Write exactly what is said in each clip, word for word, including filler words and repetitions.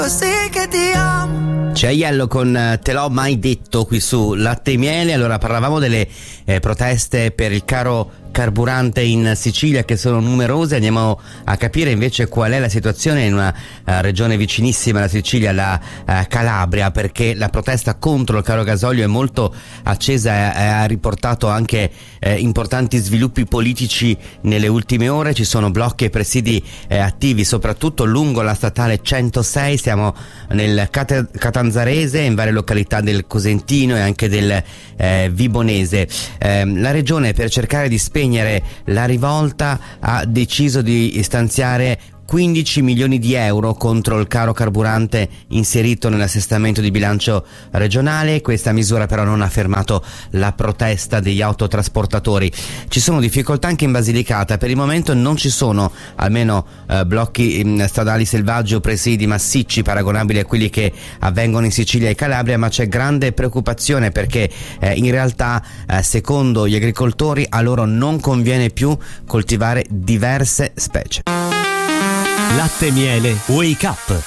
Così che ti amo. C'è Aiello con Te l'ho mai detto qui su Latte e Miele. Allora, parlavamo delle eh, proteste per il caro carburante in Sicilia, che sono numerose. Andiamo a capire invece qual è la situazione in una uh, regione vicinissima alla Sicilia, la uh, Calabria, perché la protesta contro il caro gasolio è molto accesa e ha riportato anche eh, importanti sviluppi politici nelle ultime ore. Ci sono blocchi e presidi eh, attivi soprattutto lungo la statale centosei. Siamo nel Cate- Catanzarese, in varie località del Cosentino e anche del eh, Vibonese. Eh, la regione, per cercare di spegnere la rivolta, ha deciso di stanziare quindici milioni di euro contro il caro carburante inserito nell'assestamento di bilancio regionale. Questa misura però non ha fermato la protesta degli autotrasportatori. Ci sono difficoltà anche in Basilicata. Per il momento non ci sono almeno eh, blocchi mh, stradali selvaggi o presidi massicci paragonabili a quelli che avvengono in Sicilia e Calabria, ma c'è grande preoccupazione perché eh, in realtà eh, secondo gli agricoltori a loro non conviene più coltivare diverse specie. Latte e Miele Wake Up.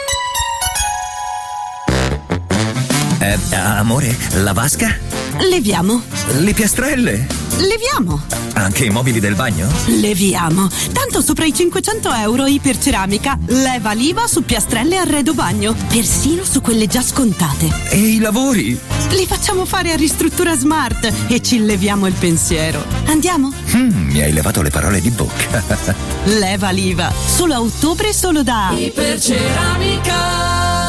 Eh, amore, la vasca? Leviamo. Le piastrelle? Leviamo. Anche i mobili del bagno? Leviamo. Tanto sopra i cinquecento euro Iperceramica. Leva l'I V A su piastrelle e arredo bagno. Persino su quelle già scontate. E i lavori? Li facciamo fare a Ristruttura Smart e ci leviamo il pensiero. Andiamo? Mm, mi hai levato le parole di bocca. Leva l'I V A. Solo a ottobre, solo da Iperceramica.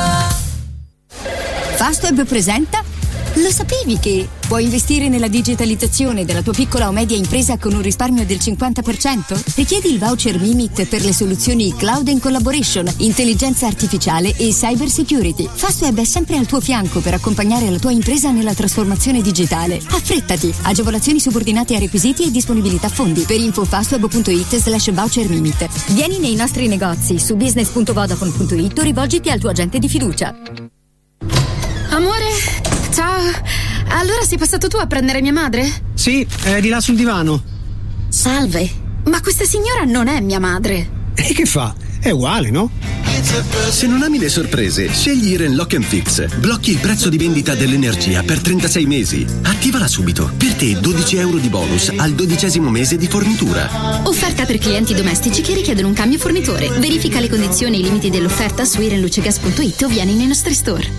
Fastweb presenta. Lo sapevi che puoi investire nella digitalizzazione della tua piccola o media impresa con un risparmio del cinquanta per cento? Richiedi il voucher Mimit per le soluzioni Cloud and Collaboration, intelligenza artificiale e cyber security. Fastweb è sempre al tuo fianco per accompagnare la tua impresa nella trasformazione digitale. Affrettati! Agevolazioni subordinate a requisiti e disponibilità fondi. Per info fastweb.it slash voucher Mimit. Vieni nei nostri negozi su business punto vodafone punto it o rivolgiti al tuo agente di fiducia. Amore, ciao. Allora sei passato tu a prendere mia madre? Sì, è di là sul divano. Salve, ma questa signora non è mia madre. E che fa? È uguale, no? Se non ami le sorprese, scegli Iren Lock and Fix. Blocchi il prezzo di vendita dell'energia per trentasei mesi. Attivala subito. Per te dodici euro di bonus al dodicesimo mese di fornitura. Offerta per clienti domestici che richiedono un cambio fornitore. Verifica le condizioni e i limiti dell'offerta su irenlucegas punto it o vieni nei nostri store.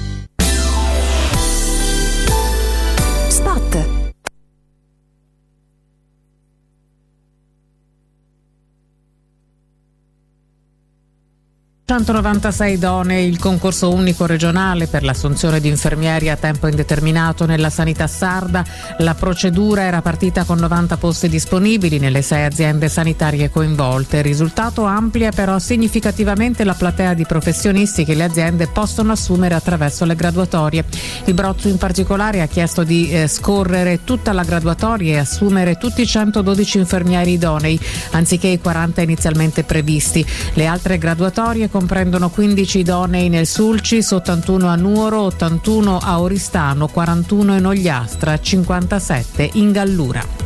centonovantasei idonei il concorso unico regionale per l'assunzione di infermieri a tempo indeterminato nella sanità sarda. La procedura era partita con novanta posti disponibili nelle sei aziende sanitarie coinvolte. Il risultato amplia però significativamente la platea di professionisti che le aziende possono assumere attraverso le graduatorie. Il Brozzo in particolare ha chiesto di eh, scorrere tutta la graduatoria e assumere tutti i centododici infermieri idonei anziché i quaranta inizialmente previsti. Le altre graduatorie comprendono quindici idonei nel Sulcis, ottantuno a Nuoro, ottantuno a Oristano, quarantuno in Ogliastra, cinquantasette in Gallura.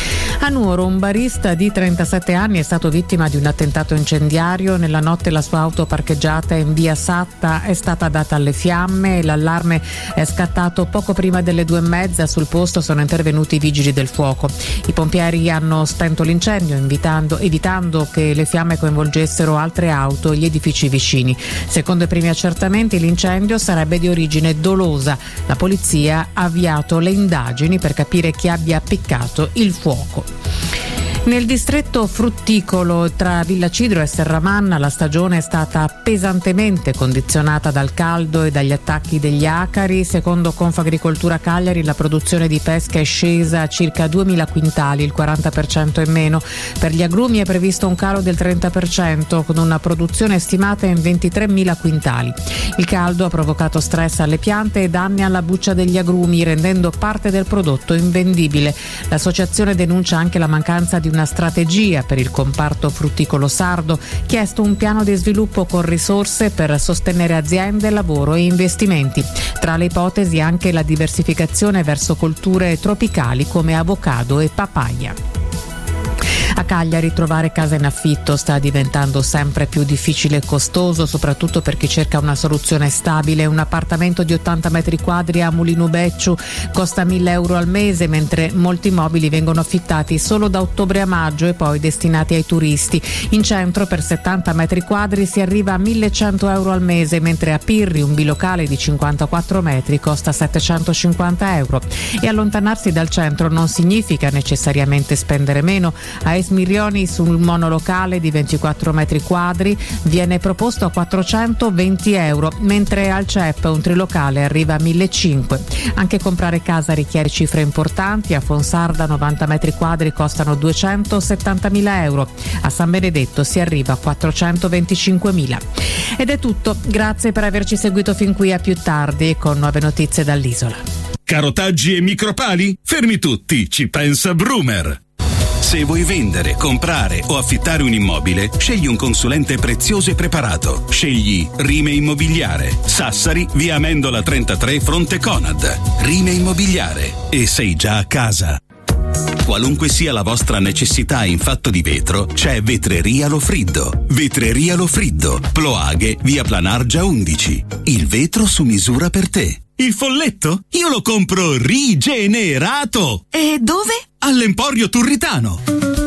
A Nuoro un barista di trentasette anni è stato vittima di un attentato incendiario. Nella notte la sua auto parcheggiata in via Satta è stata data alle fiamme e l'allarme è scattato poco prima delle due e mezza. Sul posto sono intervenuti i vigili del fuoco. I pompieri hanno spento l'incendio invitando, evitando che le fiamme coinvolgessero altre auto e gli edifici vicini. Secondo i primi accertamenti l'incendio sarebbe di origine dolosa. La polizia ha avviato le indagini per capire chi abbia appiccato il fuoco. Nel distretto frutticolo tra Villacidro e Serramanna la stagione è stata pesantemente condizionata dal caldo e dagli attacchi degli acari. Secondo Confagricoltura Cagliari la produzione di pesca è scesa a circa duemila quintali, il quaranta per cento in meno. Per gli agrumi è previsto un calo del trenta per cento con una produzione stimata in ventitremila quintali. Il caldo ha provocato stress alle piante e danni alla buccia degli agrumi, rendendo parte del prodotto invendibile. L'associazione denuncia anche la mancanza di una strategia per il comparto frutticolo sardo, chiesto un piano di sviluppo con risorse per sostenere aziende, lavoro e investimenti. Tra le ipotesi anche la diversificazione verso colture tropicali come avocado e papaya. A Cagliari trovare casa in affitto sta diventando sempre più difficile e costoso, soprattutto per chi cerca una soluzione stabile. Un appartamento di ottanta metri quadri a Mulino Becciu costa mille euro al mese, mentre molti mobili vengono affittati solo da ottobre a maggio e poi destinati ai turisti. In centro per settanta metri quadri si arriva a millecento euro al mese, mentre a Pirri un bilocale di cinquantaquattro metri costa settecentocinquanta euro. E allontanarsi dal centro non significa necessariamente spendere meno. A Esmirioni sul monolocale di ventiquattro metri quadri viene proposto a quattrocentoventi euro, mentre al C E P un trilocale arriva a millecinquecento. Anche comprare casa richiede cifre importanti. A Fonsarda novanta metri quadri costano duecentosettantamila euro, a San Benedetto si arriva a quattrocentoventicinquemila. Ed è tutto, grazie per averci seguito fin qui, a più tardi con nuove notizie dall'isola. Carotaggi e micropali? Fermi tutti, ci pensa Brumer. Se vuoi vendere, comprare o affittare un immobile, scegli un consulente prezioso e preparato. Scegli Rime Immobiliare. Sassari, via Amendola trentatré, fronte Conad. Rime Immobiliare. E sei già a casa. Qualunque sia la vostra necessità in fatto di vetro, c'è Vetreria Lofriddo. Vetreria Lofriddo, Ploaghe, via Planargia undici. Il vetro su misura per te. Il folletto? Io lo compro rigenerato! E dove? All'Emporio Turritano.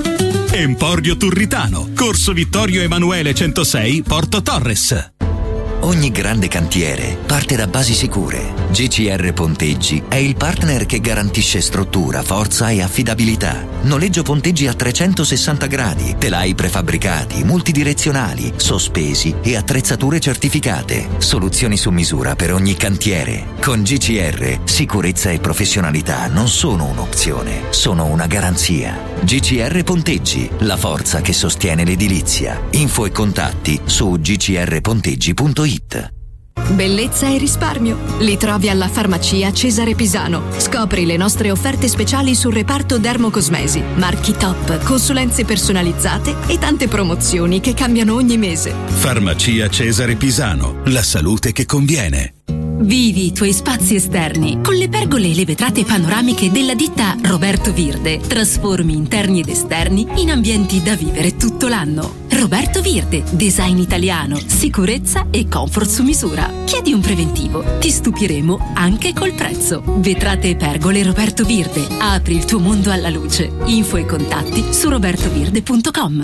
Emporio Turritano, Corso Vittorio Emanuele centosei, Porto Torres. Ogni grande cantiere parte da basi sicure. G C R Ponteggi è il partner che garantisce struttura, forza e affidabilità. Noleggio ponteggi a trecentosessanta gradi, telai prefabbricati, multidirezionali, sospesi e attrezzature certificate. Soluzioni su misura per ogni cantiere. Con G C R, sicurezza e professionalità non sono un'opzione, sono una garanzia. G C R Ponteggi, la forza che sostiene l'edilizia. Info e contatti su g c r ponteggi punto it. Bellezza e risparmio li trovi alla Farmacia Cesare Pisano. Scopri le nostre offerte speciali sul reparto dermocosmesi, marchi top, consulenze personalizzate e tante promozioni che cambiano ogni mese. Farmacia Cesare Pisano, la salute che conviene. Vivi i tuoi spazi esterni con le pergole e le vetrate panoramiche della ditta Roberto Virde. Trasformi interni ed esterni in ambienti da vivere tutto l'anno. Roberto Virde, design italiano, sicurezza e comfort su misura. Chiedi un preventivo, ti stupiremo anche col prezzo. Vetrate e pergole Roberto Virde, apri il tuo mondo alla luce. Info e contatti su robertovirde punto com.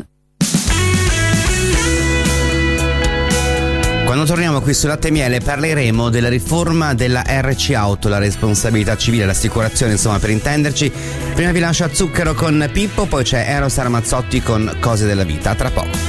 Quando torniamo qui su Latte e Miele parleremo della riforma della R C Auto, la responsabilità civile, l'assicurazione, insomma, per intenderci. Prima vi lascio a Zucchero con Pippo, poi c'è Eros Ramazzotti con Cose della vita. A tra poco.